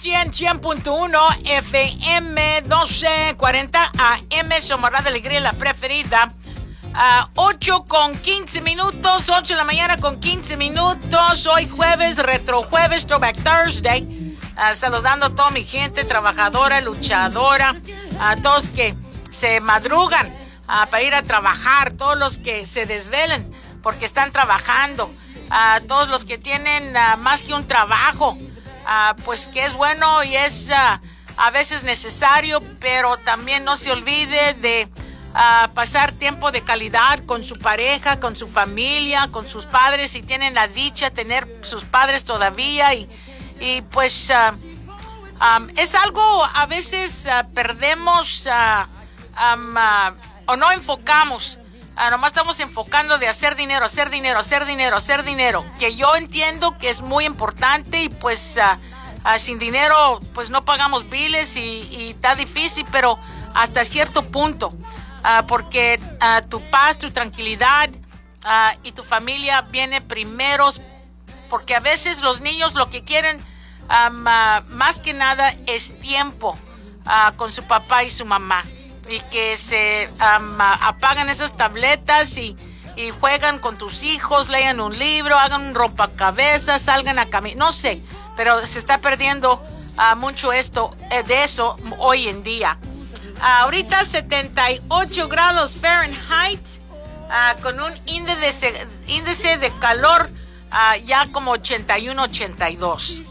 100.1 FM, 1240 AM, somos Radio Alegría, la preferida. 8:15, 8 de la mañana con 15 minutos. Hoy jueves, retro jueves, Throwback Thursday. Saludando a toda mi gente trabajadora, luchadora, a todos que se madrugan para ir a trabajar, todos los que se desvelan porque están trabajando, a todos los que tienen más que un trabajo, pues que es bueno y es a veces necesario, pero también no se olvide de pasar tiempo de calidad con su pareja, con su familia, con sus padres, si tienen la dicha de tener sus padres todavía, y pues es algo a veces perdemos o no enfocamos, nomás estamos enfocando de hacer dinero, que yo entiendo que es muy importante, y pues sin dinero pues no pagamos biles y está difícil, pero hasta cierto punto. Porque tu paz, tu tranquilidad y tu familia viene primeros, porque a veces los niños lo que quieren más que nada es tiempo con su papá y su mamá, y que se apagan esas tabletas y juegan con tus hijos, lean un libro, hagan un rompecabezas, salgan a caminar, no sé, pero se está perdiendo mucho de eso hoy en día. Ahorita 78 grados Fahrenheit, con un índice de calor ya como 81, 82.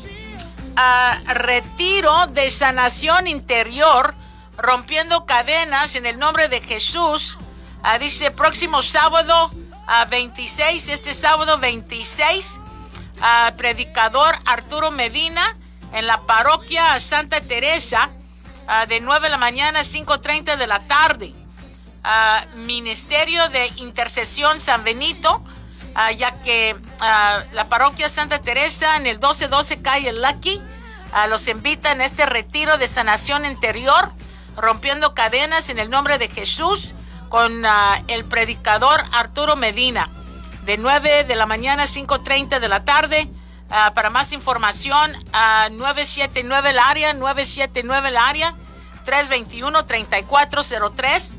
Retiro de sanación interior, rompiendo cadenas en el nombre de Jesús. Dice próximo sábado 26, este sábado 26, predicador Arturo Medina en la parroquia Santa Teresa. De 9 de la mañana a 5:30 de la tarde. Ministerio de Intercesión San Benito, ya que la parroquia Santa Teresa en el 1212 calle Lucky los invita en este retiro de sanación interior, rompiendo cadenas en el nombre de Jesús, con el predicador Arturo Medina, de 9 de la mañana a 5:30 de la tarde. Para más información, 979 el área, 321-3403,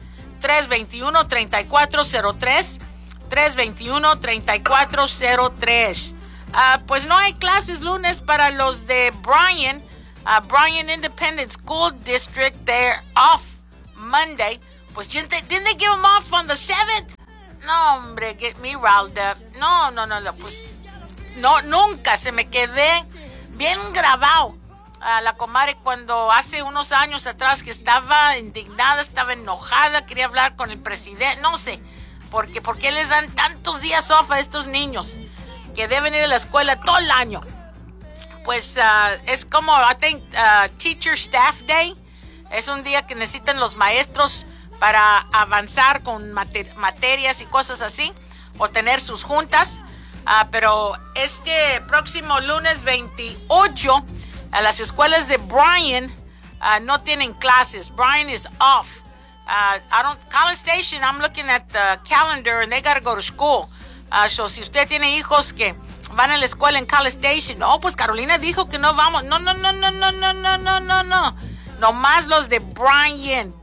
321-3403. Pues no hay clases lunes para los de Bryan Independent School District. They're off Monday. Pues didn't they give them off on the 7th? No, hombre, get me riled up. No, pues no, nunca se me quedé bien grabado la comadre cuando hace unos años atrás que estaba indignada, estaba enojada, quería hablar con el presidente, no sé, ¿por qué les dan tantos días off a estos niños que deben ir a la escuela todo el año? Pues es como, I think, Teacher Staff Day, es un día que necesitan los maestros para avanzar con materias y cosas así, o tener sus juntas. Pero este próximo lunes 28, las escuelas de Bryan no tienen clases. Bryan is off. College Station, I'm looking at the calendar and they gotta go to school. So si usted tiene hijos que van a la escuela en College Station, pues Carolina dijo que no vamos. No. Nomás los de Bryan.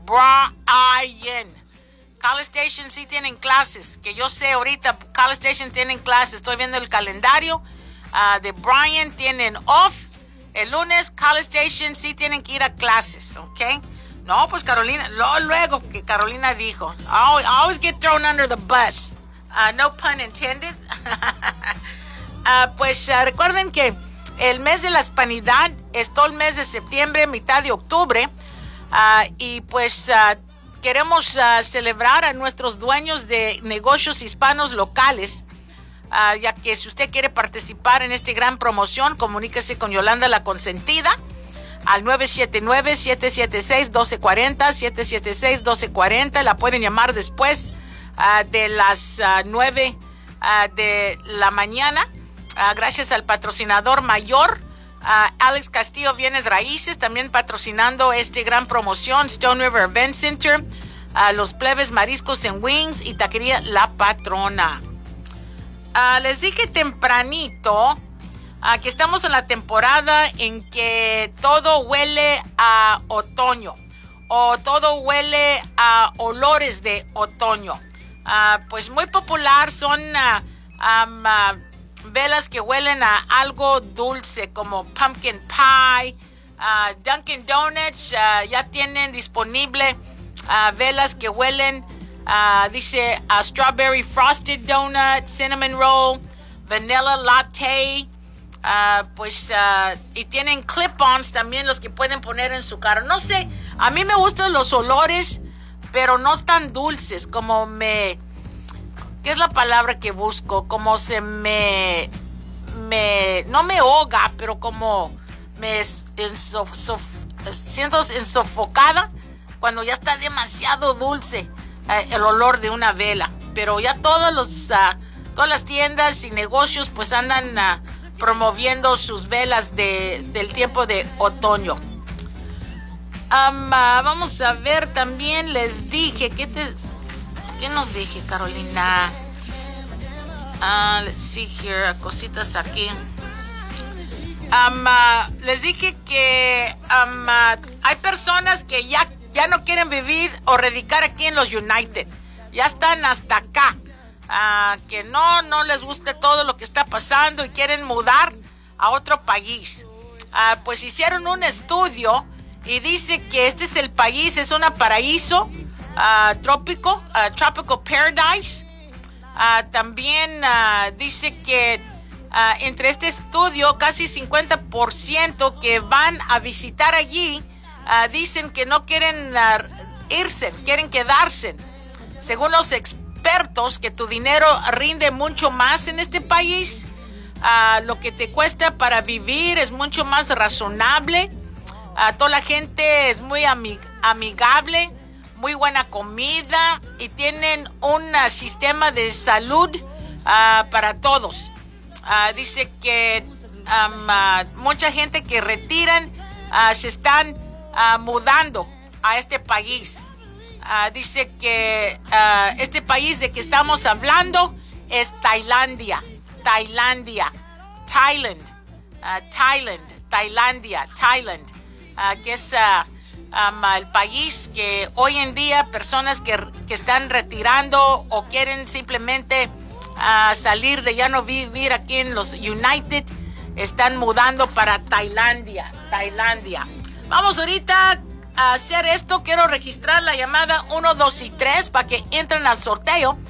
College Station sí tienen clases, que yo sé ahorita, College Station tienen clases, estoy viendo el calendario, de Bryan tienen off, el lunes College Station sí tienen que ir a clases, ¿ok? No, pues Carolina, luego que Carolina dijo, I always get thrown under the bus, no pun intended. Pues recuerden que el mes de la Hispanidad es todo el mes de septiembre, mitad de octubre, y pues queremos celebrar a nuestros dueños de negocios hispanos locales, ya que si usted quiere participar en esta gran promoción, comuníquese con Yolanda la Consentida al 979-776-1240, 776-1240. La pueden llamar después de las 9 de la mañana, gracias al patrocinador mayor, Alex Castillo Bienes Raíces, también patrocinando esta gran promoción, Stone River Event Center, Los Plebes Mariscos en Wings y Taquería La Patrona. Les dije tempranito que estamos en la temporada en que todo huele a otoño o todo huele a olores de otoño. Pues muy popular son velas que huelen a algo dulce como pumpkin pie. Dunkin' Donuts ya tienen disponible velas que huelen, dice strawberry frosted donut, cinnamon roll, vanilla latte. Y tienen clip-ons también, los que pueden poner en su carro. No sé, a mí me gustan los olores, pero no tan dulces, como ¿qué es la palabra que busco? Como no me ahoga, pero como me siento sofocada cuando ya está demasiado dulce el olor de una vela. Pero ya todas las tiendas y negocios pues andan promoviendo sus velas del tiempo de otoño. Vamos a ver, también les dije, ¿qué nos dije, Carolina? Let's see here, cositas aquí. Les dije que hay personas que ya no quieren vivir o radicar aquí en los United. Ya están hasta acá. Que no les gusta todo lo que está pasando y quieren mudar a otro país. Pues hicieron un estudio y dice que este es el país, es un paraíso tropical paradise. También dice que entre este estudio casi 50% que van a visitar allí dicen que no quieren irse, quieren quedarse. Según los expertos, que tu dinero rinde mucho más en este país. Lo que te cuesta para vivir es mucho más razonable. Toda la gente es muy amigable, muy buena comida y tienen un sistema de salud para todos. Dice que mucha gente que retiran se están mudando a este país. Dice que este país de que estamos hablando es Tailandia, que es el país que hoy en día personas que están retirando o quieren simplemente salir de ya no vivir aquí en los United, están mudando para Tailandia. Vamos ahorita a hacer esto. Quiero registrar la llamada 1, 2 y 3 para que entren al sorteo.